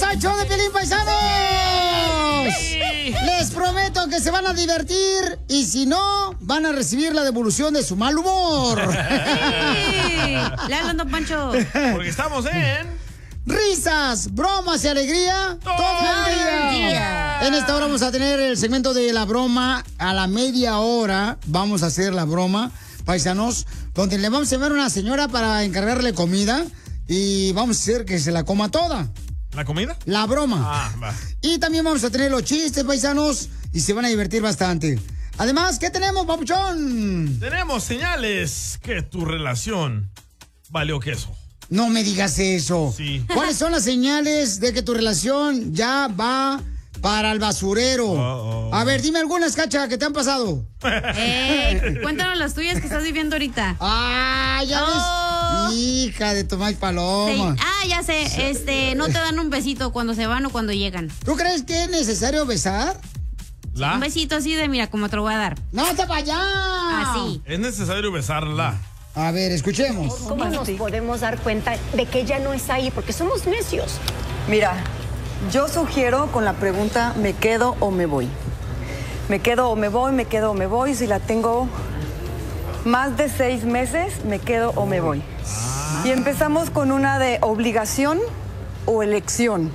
al show de Piolín, paisanos! Sí. Les prometo que se van a divertir y si no, van a recibir la devolución de su mal humor. Sí. Le hablan, don Pancho. Porque estamos en... Risas, bromas y alegría todo el día. En esta hora vamos a tener el segmento de la broma. A la media hora vamos a hacer la broma, paisanos, donde le vamos a llevar a una señora para encargarle comida y vamos a hacer que se la coma toda. ¿La comida? La broma. Ah, va. Y también vamos a tener los chistes, paisanos, y se van a divertir bastante. Además, ¿qué tenemos, papuchón? Tenemos señales que tu relación valió queso. No me digas eso. Sí. ¿Cuáles son las señales de que tu relación ya va para el basurero? A ver, dime algunas, Cacha, que te han pasado. Cuéntanos las tuyas que estás viviendo ahorita. Ah, ya ves. Hija de Tomás Paloma. Sí. Ah, ya sé. No te dan un besito cuando se van o cuando llegan. ¿Tú crees que es necesario besar? Un besito así de, mira, como te lo voy a dar. ¡No, está para allá! Así. Es necesario besarla. A ver, escuchemos. ¿Cómo nos podemos dar cuenta de que ella no está ahí? Porque somos necios. Mira, yo sugiero con la pregunta, ¿me quedo o me voy? Me quedo o me voy, me quedo o me voy. Si la tengo más de 6 meses, me quedo o me voy. Y empezamos con una de obligación o elección.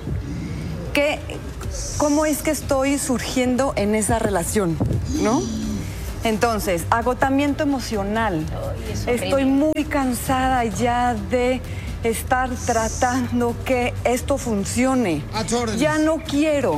¿Cómo es que estoy surgiendo en esa relación? ¿No? Entonces, agotamiento emocional. Estoy muy cansada ya de estar tratando que esto funcione. Ya no quiero.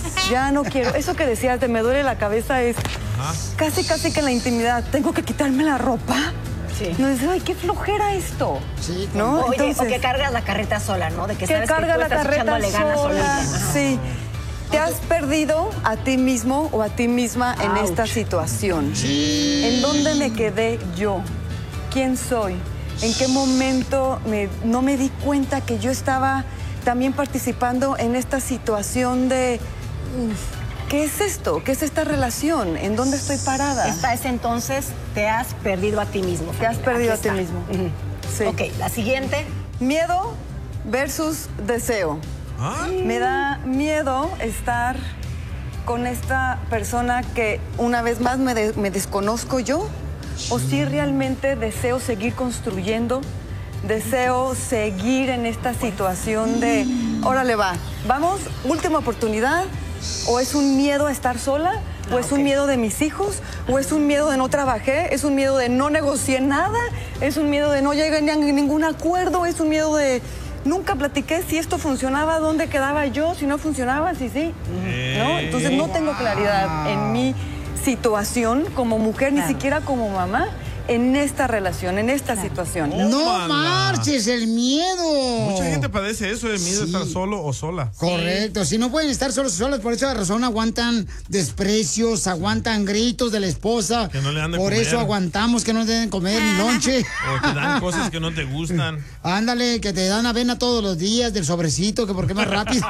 Eso que decías de me duele la cabeza es casi que en la intimidad. Tengo que quitarme la ropa. Sí. No dices, ay, qué flojera esto. Sí, ¿no? Oye, entonces, o que cargas la carreta sola, ¿no? De que sabes carga que tú la estás carreta echándole ganas sola. solita. Sí. ¿Te has perdido a ti mismo o a ti misma en esta situación? Sí. ¿En dónde me quedé yo? ¿Quién soy? ¿En qué momento no me di cuenta que yo estaba también participando en esta situación de... ¿Qué es esto? ¿Qué es esta relación? ¿En dónde estoy parada? Esta es entonces, te has perdido a ti mismo. Te has perdido a ti mismo. Sí. Ok, la siguiente. Miedo versus deseo. Me da miedo estar con esta persona que una vez más me desconozco yo, o si realmente deseo seguir construyendo, deseo seguir en esta situación de, órale va, vamos, última oportunidad, o es un miedo a estar sola, o es un miedo de mis hijos, o es un miedo de no trabajé, es un miedo de no negocié nada, es un miedo de no llegué a ningún acuerdo, es un miedo de... Nunca platiqué si esto funcionaba, dónde quedaba yo, si no funcionaba, si sí. ¿No? Entonces no tengo claridad en mi situación como mujer, ni siquiera como mamá, en esta relación, en esta situación. No marches, el miedo. Mucha gente padece eso, el miedo de estar solo o sola. Correcto, si no pueden estar solos o solas, por esa razón aguantan desprecios, aguantan gritos de la esposa. Que no le han de por comer. eso aguantamos que no deben comer ni lonche. O te dan cosas que no te gustan. Ándale, que te dan avena todos los días del sobrecito, que porque más rápido.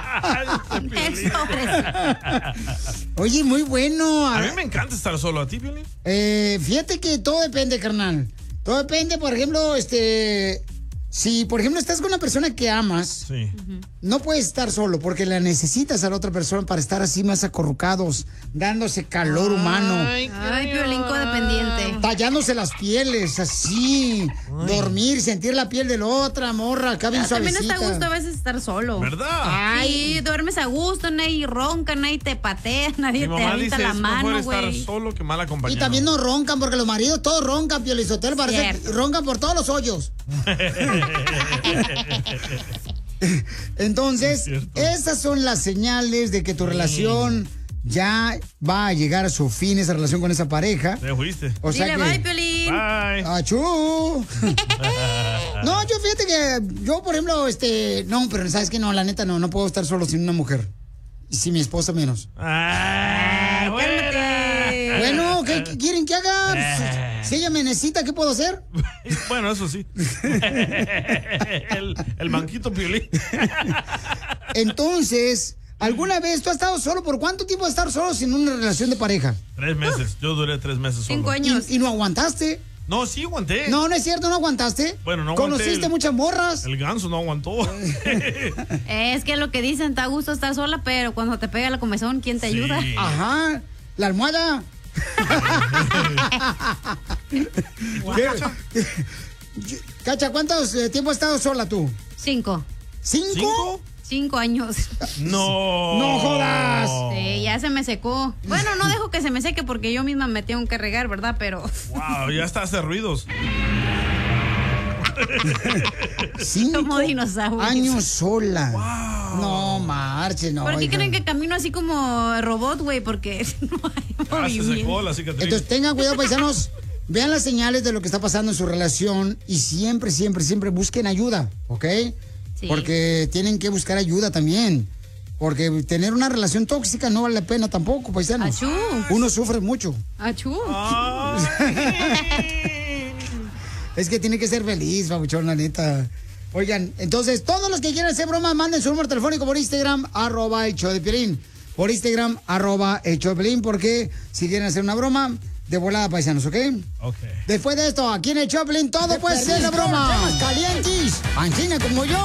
El sobrecito. Oye, muy bueno. A mí me encanta estar solo. ¿A ti, Piolín? Fíjate que todo depende, carnal. Todo depende, por ejemplo, si, por ejemplo, estás con una persona que amas, no puedes estar solo porque la necesitas a la otra persona para estar así más acurrucados, dándose calor humano. Ay, Piolín codependiente. Tallándose las pieles, así. Dormir, sentir la piel de la otra morra, acá bien También suavecita. está a gusto a veces estar solo. ¿Verdad? Ay, duermes a gusto, nadie ronca, nadie te patea, nadie Mi te mamá avienta dice, la es mano, mejor estar güey. solo que mal acompañado. Y también no roncan, porque los maridos todos roncan, Piolizotelo, parece que roncan por todos los hoyos. Entonces, esas son las señales de que tu relación ya va a llegar a su fin, esa relación con esa pareja. Te fuiste. O sea Dile que... bye, Piolín. Bye. ¡Achú! No, yo fíjate que yo, por ejemplo, no, pero sabes que no, la neta no puedo estar solo sin una mujer. Y sin mi esposa menos. Bueno, ¿qué quieren que haga? Si ella me necesita, ¿qué puedo hacer? Bueno, eso sí. el manquito Piolín. Entonces, ¿alguna vez tú has estado solo? ¿Por cuánto tiempo has estado solo sin una relación de pareja? 3 meses. Yo duré 3 meses solo. 5 años. ¿Y no aguantaste? No, sí aguanté. No, no es cierto, ¿no aguantaste? Bueno, no aguanté. ¿Conociste muchas morras? El ganso no aguantó. Es que lo que dicen, está a gusto estar sola, pero cuando te pega la comezón, ¿quién te ayuda? Ajá, la almohada. Cacha, ¿cuántos tiempo has estado sola tú? 5. ¿5? 5 años. No. No jodas. Sí, ya se me secó. Bueno, no dejo que se me seque porque yo misma me tengo que regar, ¿verdad? Pero... Wow, ya está hace ruidos. 5 como dinosaurio. años sola. Wow. No marches, no. ¿Por qué hija. creen que camino así como robot, güey? Porque no hay Se movimiento. secó la cicatriz. Entonces tengan cuidado, paisanos. Vean las señales de lo que está pasando en su relación y siempre, siempre, siempre busquen ayuda, ¿ok? Sí. Porque tienen que buscar ayuda también. Porque tener una relación tóxica no vale la pena tampoco, paisanos. Achú. Uno sufre mucho. Achú. Es que tiene que ser feliz, babuchón, la neta. Oigan, entonces, todos los que quieran hacer broma, manden su número telefónico por Instagram, @el show de Piolín. Por Instagram, @el show de Piolín, porque si quieren hacer una broma, de volada, paisanos, ¿ok? Ok. Después de esto, aquí en el Choplin, todo puede ser la broma. Temas calientes, pancina como yo.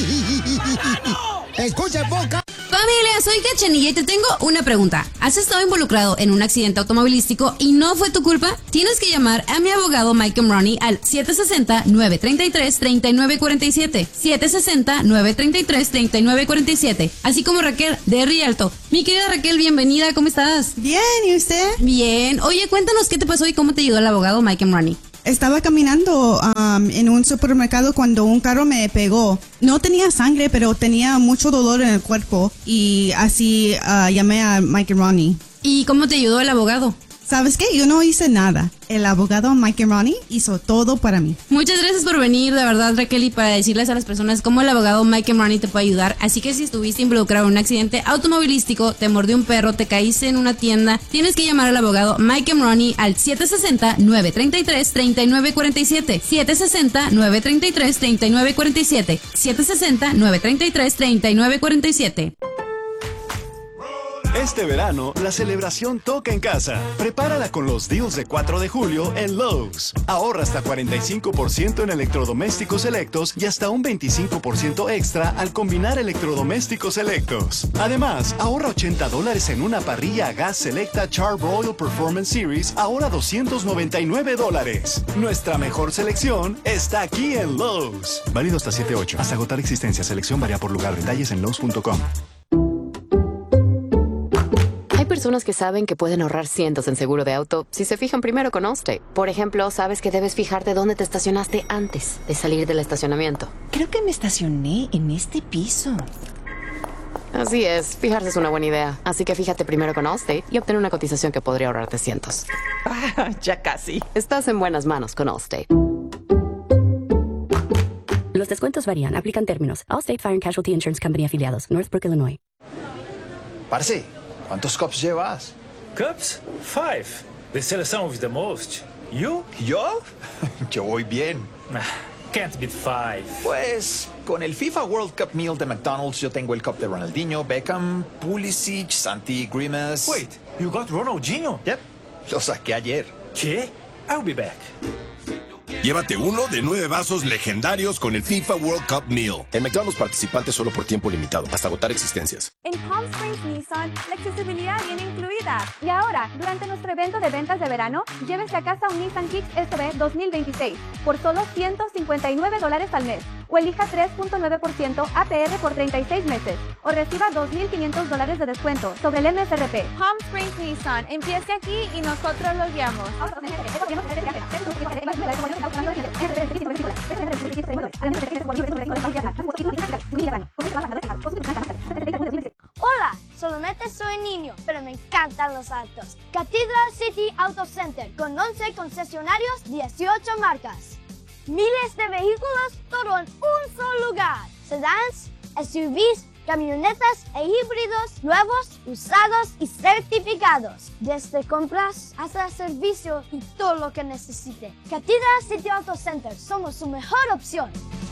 Escucha, boca. Familia, soy Cachanilla y te tengo una pregunta. ¿Has estado involucrado en un accidente automovilístico y no fue tu culpa? Tienes que llamar a mi abogado Mike Romney al 760-933-3947. 760-933-3947. Así como Raquel de Rialto. Mi querida Raquel, bienvenida, ¿cómo estás? Bien, ¿y usted? Bien. Oye, cuéntanos qué te pasó y cómo te ayudó el abogado Mike Romney. Estaba caminando en un supermercado cuando un carro me pegó. No tenía sangre, pero tenía mucho dolor en el cuerpo y así llamé a Mike Ronnie. ¿Y cómo te ayudó el abogado? ¿Sabes qué? Yo no hice nada. El abogado Mike Ronnie hizo todo para mí. Muchas gracias por venir, de verdad, Raquel, y para decirles a las personas cómo el abogado Mike Ronnie te puede ayudar. Así que si estuviste involucrado en un accidente automovilístico, te mordió un perro, te caíste en una tienda, tienes que llamar al abogado Mike Ronnie al 760-933-3947. 760-933-3947. 760-933-3947. Este verano, la celebración toca en casa. Prepárala con los deals de 4 de julio en Lowe's. Ahorra hasta 45% en electrodomésticos selectos y hasta un 25% extra al combinar electrodomésticos selectos. Además, ahorra $80 en una parrilla a gas selecta Char-Broil Performance Series, ahora $299. Nuestra mejor selección está aquí en Lowe's. Válido hasta 7/8. Hasta agotar existencia. Selección varía por lugar. Detalles en Lowe's.com. Hay personas que saben que pueden ahorrar cientos en seguro de auto si se fijan primero con Allstate. Por ejemplo, sabes que debes fijarte dónde te estacionaste antes de salir del estacionamiento. Creo que me estacioné en este piso. Así es, fijarse es una buena idea. Así que fíjate primero con Allstate y obtén una cotización que podría ahorrarte cientos. Ya casi. Estás en buenas manos con Allstate. Los descuentos varían. Aplican términos. Allstate Fire and Casualty Insurance Company afiliados. Northbrook, Illinois. Parce, ¿cuántos cups llevas? Cups? 5. They sell some of the most. You? ¿Yo? Yo voy bien. Can't beat 5. Pues, con el FIFA World Cup Meal de McDonald's, yo tengo el cup de Ronaldinho, Beckham, Pulisic, Santi, Grimace. Wait, you got Ronaldinho? Yep, lo saqué ayer. ¿Qué? I'll be back. Llévate uno de 9 vasos legendarios con el FIFA World Cup Meal. En McDonald's participantes solo por tiempo limitado, hasta agotar existencias. En Palm Springs Nissan, la accesibilidad viene incluida. Y ahora, durante nuestro evento de ventas de verano, llévese a casa un Nissan Kicks SUV 2026 por solo $159 al mes. O elija 3.9% APR por 36 meses. O reciba $2,500 de descuento sobre el MSRP. Palm Springs Nissan, empiece aquí y nosotros los guiamos. Hola, solamente soy niño, pero me encantan los autos. Cathedral City Auto Center, con 11 concesionarios, 18 marcas. Miles de vehículos, todo en un solo lugar. Sedans, SUVs, camionetas e híbridos, nuevos, usados y certificados. Desde compras hasta servicio y todo lo que necesite. Cathedral City Auto Center, somos su mejor opción.